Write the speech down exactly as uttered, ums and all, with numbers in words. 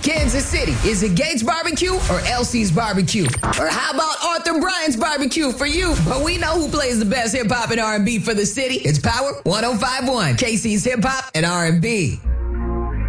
Kansas City, is it Gates Barbecue or Elsie's Barbecue? Or how about Arthur Bryant's Barbecue for you? But we know who plays the best hip-hop and R and B for the city. It's Power one oh five point one, K C's Hip Hop and R and B.